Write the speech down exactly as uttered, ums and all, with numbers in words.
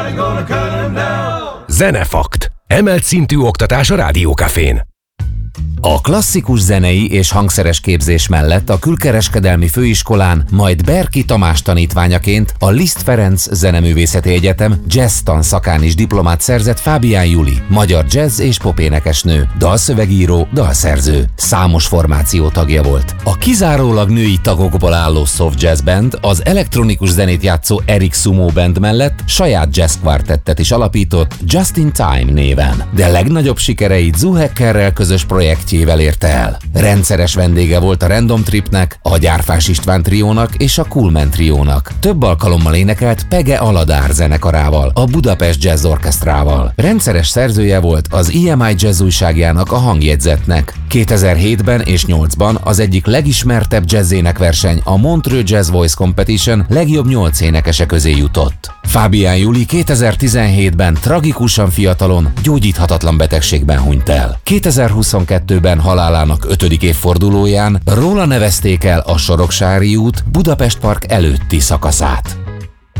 Zenefakt. Emelt szintű oktatás a Rádiókafén. A klasszikus zenei és hangszeres képzés mellett a Külkereskedelmi Főiskolán, majd Berki Tamás tanítványaként a Liszt Ferenc Zeneművészeti Egyetem jazz tanszakán is diplomát szerzett Fábián Juli, magyar jazz és popénekesnő, dalszövegíró, dalszerző. Számos formáció tagja volt. A kizárólag női tagokból álló soft jazz band, az elektronikus zenét játszó Eric Sumo Band mellett saját jazz kvartettet is alapított Just in Time néven. De legnagyobb sikereit Zoo Hackerrel közös projekt érte el. Rendszeres vendége volt a Random Tripnek, a Gyárfás István triónak és a Coolman triónak. Több alkalommal énekelt Pege Aladár zenekarával, a Budapest Jazz Orchestrával. Rendszeres szerzője volt az i em i Jazz újságjának, a Hangjegyzetnek. kétezer-hétben és nyolcban az egyik legismertebb jazzénekverseny, a Montreux Jazz Voice Competition legjobb nyolc énekese közé jutott. Fábián Juli kétezer-tizenhétben tragikusan fiatalon, gyógyíthatatlan betegségben hunyt el. kétezer-huszonkettőben halálának ötödik évfordulóján róla nevezték el a Soroksári út Budapest Park előtti szakaszát.